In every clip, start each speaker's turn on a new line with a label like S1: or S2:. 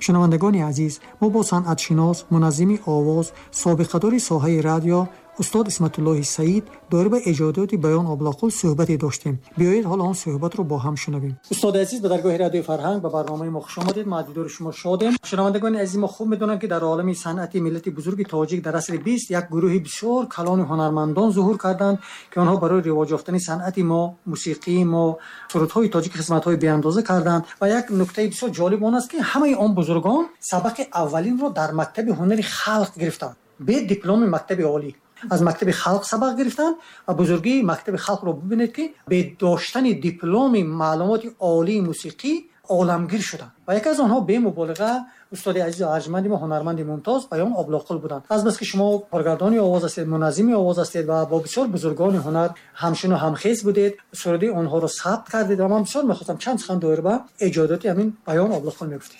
S1: شنوندگان عزیز، ما با صنعتشناس، منظم آواز، سابقه‌دار ساحه رادیو استاد اسمت الله سعید در به ایجادات بیان ابلاغ‌قل صحبتی داشتیم. بیایید حالا آن صحبت رو با هم شنویم. استاد عزیز، به درگاه رادیو فرهنگ به برنامه ما خوش آمدید. ما دیدار شما شادیم. شنوندگان عزیز، ما خوب می‌دونیم که در عالم صنعت ملت بزرگ تاجیک در عصر 20 یک گروه بسیار کلان هنرمندان ظهور کردند که آنها برای رواج یافتن صنعت ما، موسیقی ما، سرودهای تاجیک خدمت‌های بی‌اندازه کردند و یک نکته بسیار جالب آن است که همه آن بزرگان سبق اولین را در مکتب هنر خلق گرفتند به دیپلم مکتب عالی. از مکتب خلق سبق گرفتن و بزرگی مکتب خلق رو ببینید که به داشتن دیپلم معلومات عالی موسیقی عالمگیر شدن و یک از آنها به مبالغه استاد عزیز ارجمند ما هنرمند ممتاز بیان ابلاغ‌قل بودند. از بس که شما کارگردانی آواز هستید، منظم آواز هستید و با بسیار بزرگان هنر همشون و همخیز بودید، سرودی آنها رو ثبت کردید و من بسیار می‌خواستم چند سخن دوباره به ایجادات همین بیان ابلاغ‌قل میگفتید.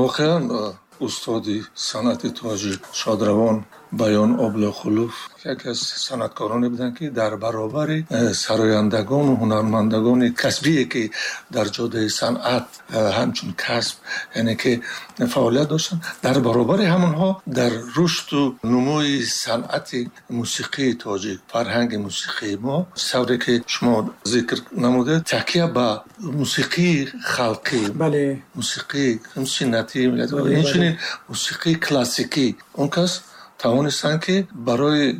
S2: واقعا استادی صنعت تاجیک شادروان بیان ابلاغ‌قلوف یکی از صنعتکارانی بودند که در برابر سرایندگان و هنرمندگان کسبی که در جاده صنعت همچون کسب یعنی که فعالیت داشتن، در برابر همونها در رشد و نموی صنعت موسیقی تاجیک، فرهنگ موسیقی ما سوری که شما ذکر نموده تکیه به موسیقی خلقی،
S1: بله،
S2: موسیقی سنتی، این موسیقی کلاسیکی اون کس توانستند که برای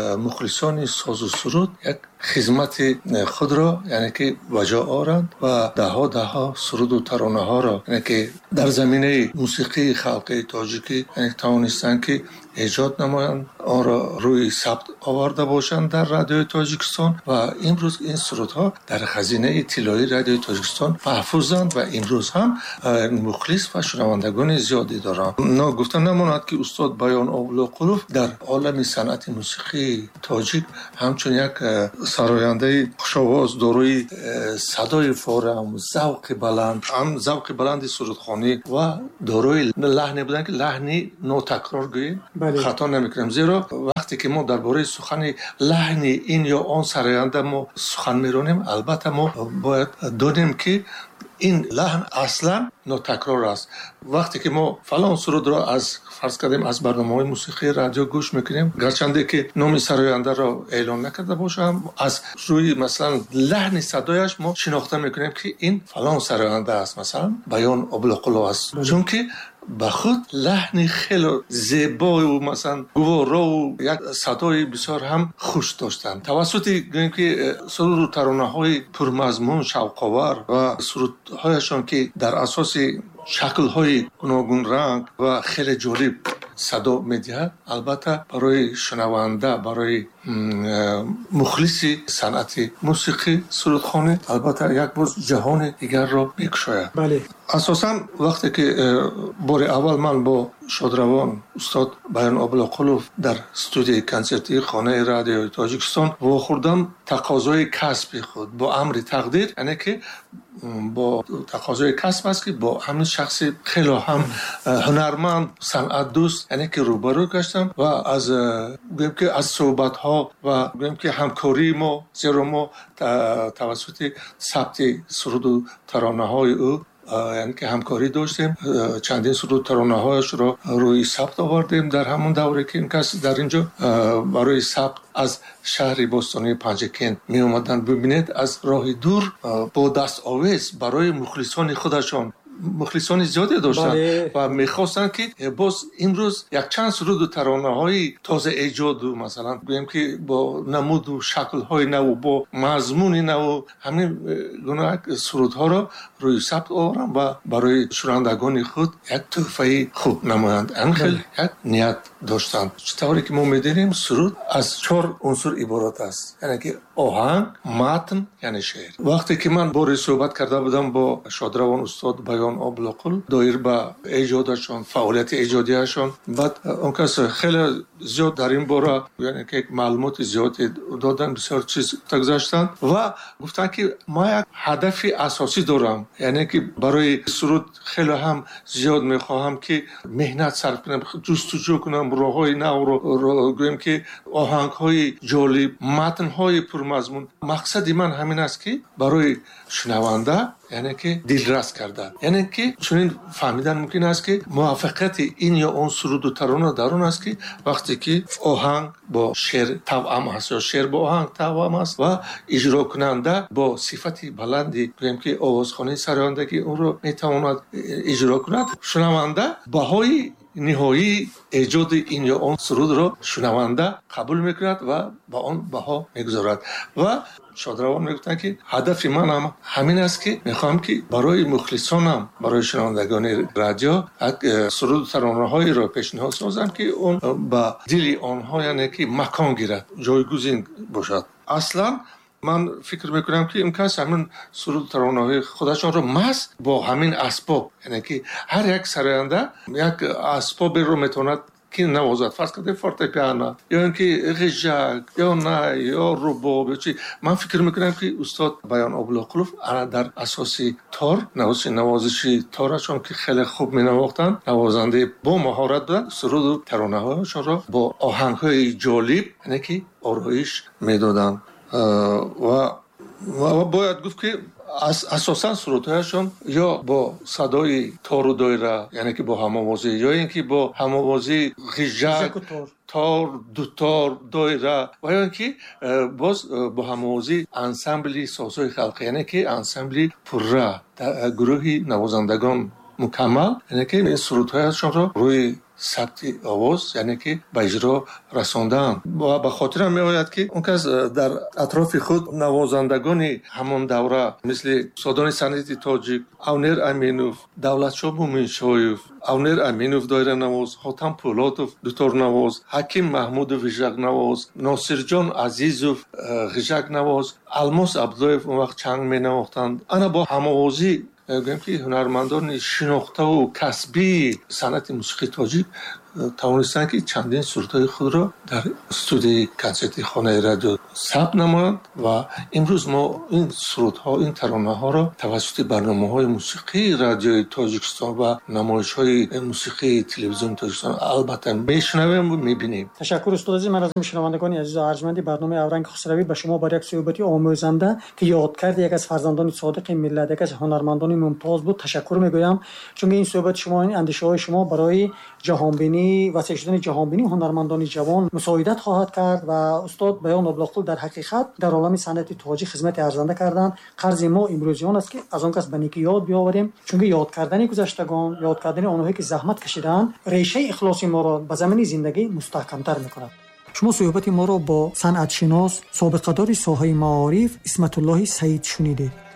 S2: مخلصان ساز و سرود یک خدمت خود را یعنی که وجا آورند و ده سرود و ترانه ها را یعنی که در زمینه موسیقی خلقی تاجیکی یعنی توانستند که ایجاد نمایند، آن را روی ثبت آورده باشند در رادیوی تاجیکستان و امروز این سرودها در خزینه طلایی رادیوی تاجیکستان محفوظند و امروز هم مخلص و شنوندگان زیادی دارند. گفتن نماند که استاد بیان ابلاغ‌قلوف در عالم صنعت موسیقی تاجیک همچون یک سراینده خوش‌آواز داروی صدای فارغ، ذوق بلند، هم ذوق بلند سرودخوانی و داروی لحنی بودن که لحنی نوتکرارگویی خطا نمیکنیم، زیرا وقتی که ما درباره سخن لحن این یا آن سراینده ما سخن میرونیم البته ما باید دونیم که این لحن اصلا نوتکرار است. وقتی که ما فلان سرود را از فرض کردیم از برنامه‌های موسیقی رادیو گوش میکنیم، گرچنده که نام سراینده را اعلام نکرده باشم، از روی مثلا لحن صدایش ما شناخته میکنیم که این فلان سراینده است، مثلا بیان ابلاغ‌قلوف است، چون که به خود لحن خیلی زیبا و مثلا گوارا و یک صدای بسیار هم خوش داشتن. توسط که سرود و ترانه‌های پرمضمون شوق‌آور و سرودهایشان که در اساس شکل‌های گوناگون رنگ و خیلی جالب صدا می‌دهد، البته برای شنونده، برای مخلصی صنعت موسیقی سرودخوانی البته یک باز جهان دیگر را می‌گشاید.
S1: بله.
S2: اساساً وقتی که بار اول من با شادروان استاد بیان ابلاغ‌قلوف در استودیوی کنسرتی خانه رادیوی تاجیکستان واخوردم تقاضای کسب خود با امر تقدیر، یعنی که با تقاضای کسب است که با همین شخص خیلی هم هنرمند صنعت دوست یعنی که روبرو گشتم و از گویم که از صحبت ها و گویم که همکاری ما، زیرا ما توسط ثبت سرود و ترانه های او یعنی که همکاری داشتیم، چندین سرود و ترانه هایش را روی ثبت آوردیم در همون دوره که این کس در اینجا برای ثبت از شهر باستانی پنجکند می اومدن. ببینید از راه دور با دست آویز برای مخلصان خودشان مخلصان زیادی داشتن و میخواستن که باز امروز یک چند سرود و ترانه های تازه ایجاد و مثلا بگیم که با نمود و شکل های نو با مضمون نو همین گونه سرودها را روی ثبت آورم و برای شنوندگان خود یک تحفه خوب نمایند. انخیل یک نیت داشتند. چطوری که ما میدونیم سرود از 4 عنصر عبارت است، یعنی که آهنگ، متن یعنی شعر. وقتی که من باری صحبت کرده بودم با شادروان استاد بیان ابلاغ‌قلوف دایر به ایجادشان، فعالیت ایجادیشان، بعد اون کس خیلی زیاد در این باره یعنی که معلومات زیادی دادن، بسیار چیز گذاشتن و گفتن که ما یک هدف اساسی دارم، یعنی که برای سرود خیلی هم زیاد میخواهم که مهنت صرف کنم، جستجو کنم، راههای نو رو گویم که آهنگ‌های جالب، متن‌های پر پرمضمون. مقصد من همین است که برای شنونده یعنی که دلرس کردن، یعنی که چنین فهمیدن ممکن است که موافقت این یا اون سرود و ترانه در اون است که وقتی که آهنگ با شعر توأم است یا شعر با آهنگ توأم است و اجرا کننده با صفتی بلندی گویم که آوازخوانی سرایندگی اون رو میتواند اجرا کند، شنونده بهای نهایی ایجاد این یا اون سرود را شنونده قبول میکند و با آن بها میگذارد. و شادروان میگفتن که هدف من هم همین است که میخوام که برای مخلصانم، برای شنوندگان رادیو سرود ترانه هایی را پیشنهاد سازم که اون با دل آنها یعنی که مکان گیرد، جایگزین باشد. اصلا من فکر میکنم که امکان است همین سرود ترانه‌های خودشان رو محض با همین اسباب، یعنی که هر یک سراینده یک اسباب رو میتواند که نوازد، فرض کنید فورتپیانو یا اینکه غژک یا نه یا رباب یا چی. من فکر میکنم که استاد بیان ابوالقلوف در اساسی تار نوازشی تارشون که خیلی خوب مینواختن، نوازنده با مهارت بودن، سرود و ترانه‌هاشون را با آهنگ‌های جالب یعنی که آرایش میدادن. و باید گفت که اساساً سرودهایشون یا با صدای تار و دایره یعنی که با هم‌آوازی یا اینکه با هم‌آوازی غژک تار دو تار دایره و یا اینکه باز با هم‌آوازی انسمبلی سازهای خلقی یعنی که انسمبلی پرره گروهی نوازندگان مکمل یعنی که این سرودهایشون رو روی ثبت آواز یعنی که به اجرا رساندن. و به خاطرم میآید که اون کس در اطراف خود نوازندگان همون دوره مثل سادان سنتی تاجیک، اونر امینوف، دولتشاه مومنشایف، اونر امینوف دایره نواز، حاتم پولاتوف دوتار نواز، حکیم محمود غژک نواز، ناصر جان عزیزوف غژک نواز، الماس عبداللهیف اون وقت چنگ می نواختند. انا با هم‌آوازی گویم که هنرمندان شناخته و کسبی صنعت موسیقی تاجیک توانستند که چندین سرودهای خود را در استودیوی کنسرتی خانه رادیو ثبت نمایند و امروز ما این سرودها این ترانه ها را توسط برنامه‌های موسیقی رادیوی تاجیکستان و نمایش‌های موسیقی تلویزیون تاجیکستان البته میشنویم و میبینیم.
S1: تشکر استاد عزیز. من از شنوندگان عزیز و ارجمند برنامه اورنگ خسروی به شما برای یک صحبتی آموزنده که یادکرد یک از فرزندان صادق ملت، یک از هنرمندان ممتاز بود تشکر میگویم، چون این صحبت شما، این اندیشه‌های شما برای جهانبینی وسیع شدن جهانبینی هنرمندان جوان مساعدت خواهد کرد و استاد بیان ابوالقلوف در حقیقت در عالم صنعت تاجیک خدمت ارزنده کردند. قرض ما امروزیان است که از آن کس به نیکی یاد بیاوریم، چون یاد کردن گذشتگان، یاد کردن آنهایی که زحمت کشیدند ریشه اخلاص ما را به زمین زندگی مستحکم‌تر می‌کند. شما صحبت ما را با صنعت شناس سابقه‌دار ساحه معارف اسمت الله سعید شنیدید.